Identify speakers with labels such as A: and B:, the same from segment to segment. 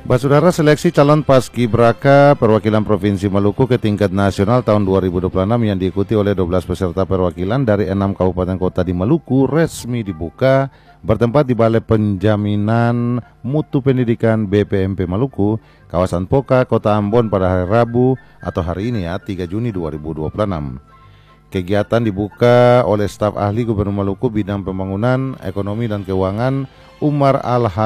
A: Saudara, seleksi calon paskibraka perwakilan Provinsi Maluku ke tingkat nasional tahun 2026 yang diikuti oleh 12 peserta perwakilan dari 6 kabupaten kota di Maluku resmi dibuka bertempat di Balai Penjaminan Mutu Pendidikan BPMP Maluku, kawasan Poka, Kota Ambon pada hari Rabu atau hari ini 3 Juni 2026. Kegiatan dibuka oleh staf ahli Gubernur Maluku bidang pembangunan, ekonomi dan keuangan Umar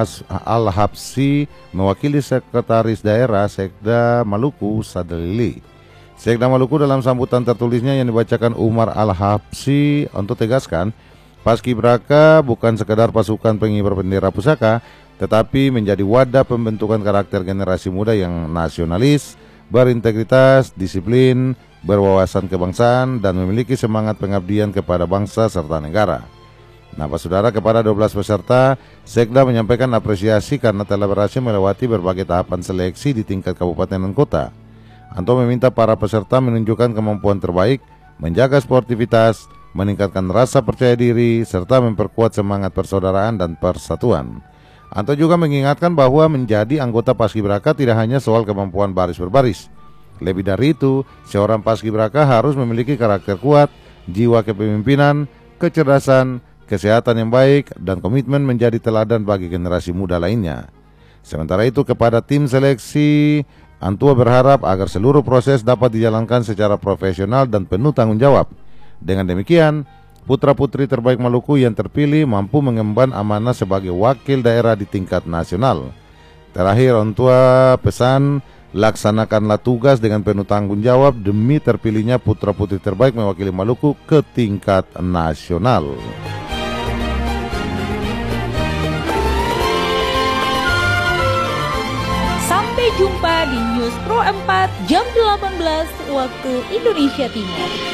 A: Al-Habsi mewakili Sekretaris Daerah Sekda Maluku Sadlili. Sekda Maluku dalam sambutan tertulisnya yang dibacakan Umar Al-Habsi untuk tegaskan, paskibraka bukan sekedar pasukan pengibar bendera pusaka, tetapi menjadi wadah pembentukan karakter generasi muda yang nasionalis, berintegritas, disiplin, berwawasan kebangsaan, dan memiliki semangat pengabdian kepada bangsa serta negara. Nah, Saudara, kepada 12 peserta, Sekda menyampaikan apresiasi karena telah berhasil melewati berbagai tahapan seleksi di tingkat kabupaten dan kota. Anto meminta para peserta menunjukkan kemampuan terbaik, menjaga sportivitas, meningkatkan rasa percaya diri, serta memperkuat semangat persaudaraan dan persatuan. Anto juga mengingatkan bahwa menjadi anggota paskibraka tidak hanya soal kemampuan baris berbaris. Lebih dari itu, seorang paskibraka harus memiliki karakter kuat, jiwa kepemimpinan, kecerdasan, kesehatan yang baik, dan komitmen menjadi teladan bagi generasi muda lainnya. Sementara itu, kepada tim seleksi, Antua berharap agar seluruh proses dapat dijalankan secara profesional dan penuh tanggung jawab. Dengan demikian, putra-putri terbaik Maluku yang terpilih mampu mengemban amanah sebagai wakil daerah di tingkat nasional. Terakhir, Antua pesan, laksanakanlah tugas dengan penuh tanggung jawab demi terpilihnya putra-putri terbaik mewakili Maluku ke tingkat nasional.
B: Sampai jumpa di News Pro 4 jam 18 waktu Indonesia Timur.